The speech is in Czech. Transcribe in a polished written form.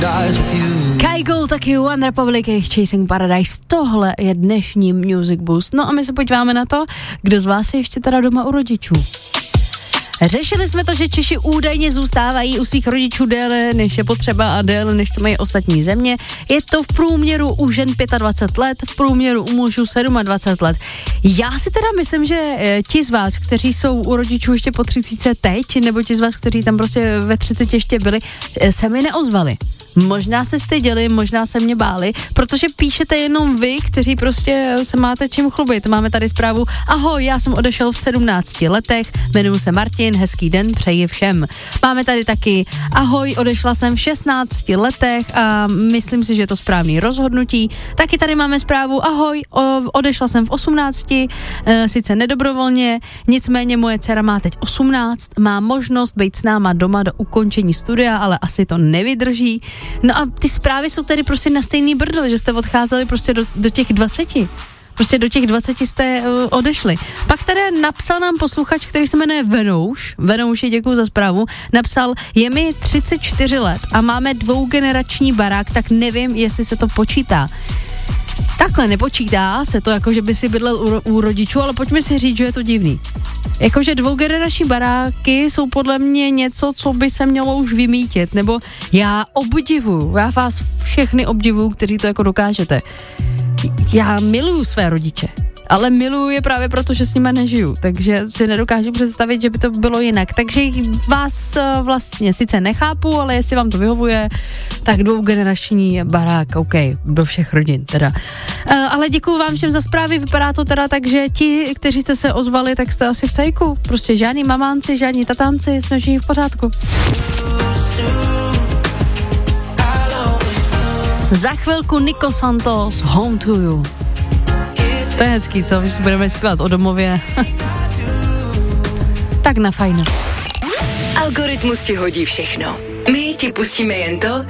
Kygo, taky One Republic, jejich Chasing Paradise. Tohle je dnešní Music Boost. No a my se podíváme na to, kdo z vás je ještě teda doma u rodičů. Řešili jsme to, že Češi údajně zůstávají u svých rodičů déle, než je potřeba a déle, než to mají ostatní země. Je to v průměru u žen 25 let, v průměru u mužů 27 let. Já si teda myslím, že ti z vás, kteří jsou u rodičů ještě po 30 teď, nebo ti z vás, kteří tam prostě ve 30 ještě byli, se mi neozvali. Možná se styděli, možná se mě báli, protože píšete jenom vy, kteří prostě se máte čím chlubit. Máme tady zprávu: ahoj, já jsem odešel v 17 letech, jmenuji se Martin, hezký den, přeji všem. Máme tady taky: ahoj, odešla jsem v 16 letech a myslím si, že je to správný rozhodnutí. Taky tady máme zprávu: ahoj, odešla jsem v 18, sice nedobrovolně, nicméně moje dcera má teď 18, má možnost být s náma doma do ukončení studia, ale asi to nevydrží. No a ty zprávy jsou tady prostě na stejný brdel, že jste odcházeli prostě do těch 20. Prostě do těch 20 jste odešli. Pak tady napsal nám posluchač, který se jmenuje Venouš. Venouši, děkuju za zprávu. Napsal: je mi 34 let a máme dvougenerační barák, tak nevím, jestli se to počítá. Takhle nepočítá se to, jako že by si bydlel u rodičů, ale pojďme si říct, že je to divný. Jakože dvougenerační baráky jsou podle mě něco, co by se mělo už vymítit, nebo já vás všechny obdivuju, kteří to jako dokážete. Já miluju své rodiče, ale miluju je právě proto, že s nimi nežiju, takže si nedokážu představit, že by to bylo jinak. Takže vás vlastně sice nechápu, ale jestli vám to vyhovuje, tak dvougenerační barák, OK, do všech rodin teda. Ale děkuju vám všem za zprávy, vypadá to teda tak, že ti, kteří jste se ozvali, tak jste asi v cejku. Prostě žádný mamánci, žádní tatánci, jsme všichni v pořádku. Za chvilku Nico Santos, Home to You. To je hezký, co? Že si budeme zpívat o domově. Tak na fajno. Algoritmus ti hodí všechno. My ti pustíme jen to,